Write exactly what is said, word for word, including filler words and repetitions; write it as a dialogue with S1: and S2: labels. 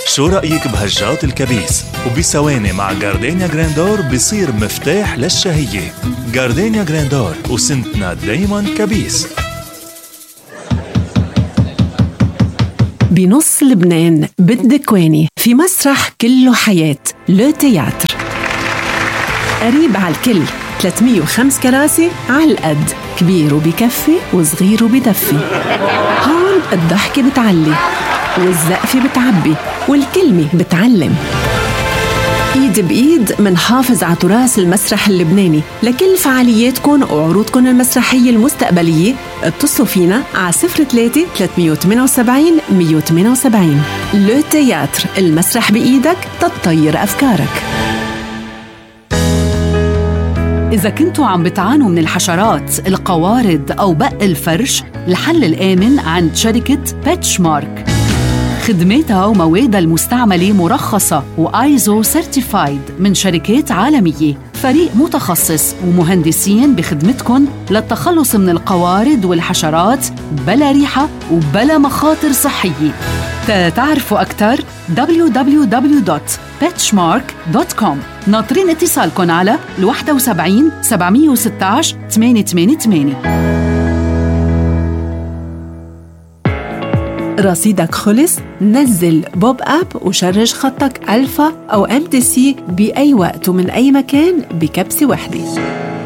S1: شو رأيك بهجات الكبيس؟ وبثواني مع جاردينيا جراندور بيصير مفتاح للشهية. جاردينيا جراندور، وسنتنا دايما كبيس.
S2: بنص لبنان بالدكواني في مسرح كله حياة، لو تياتر، قريب على الكل، ثلاثمية وخمسة كراسي على القد، كبير وبكفي وصغير وبدفي. هون الضحكة بتعلي والزقفة بتعبي والكلمة بتعلم. ايد بايد منحافظ على تراث المسرح اللبناني. لكل فعالياتكم وعروضكم المسرحية المستقبلية اتصلوا فينا على صفر ثلاثة ثلاثمية وثمانية وسبعين مية وثمانية وسبعين. لو تياتر، المسرح بإيدك تطير أفكارك.
S3: إذا كنتوا عم بتعانوا من الحشرات، القوارض أو بق الفرش، الحل الآمن عند شركة بيتشمارك. خدماتها وموادها المستعملة مرخصة وآيزو سيرتيفايد من شركات عالمية. فريق متخصص ومهندسين بخدمتكم للتخلص من القوارض والحشرات بلا ريحة وبلا مخاطر صحية. تعرفوا أكثر دبليو دبليو دبليو دوت بيتشمارك دوت كوم. ناطرين اتصالكم على واحد سبعين سبعمية وستة عشر ثمانية ثمانية ثمانية.
S2: رصيدك خلص؟ نزل بوب أب وشرج خطك ألفا أو أم تي سي بأي وقت ومن أي مكان بكبسة واحدة.